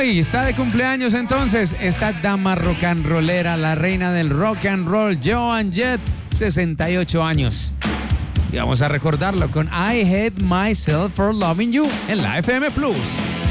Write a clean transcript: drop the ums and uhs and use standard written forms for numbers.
Hoy está de cumpleaños entonces esta dama rock and rollera, la reina del rock and roll, Joan Jett, 68 años. Y vamos a recordarlo con I Hate Myself for Loving You en la FM Plus.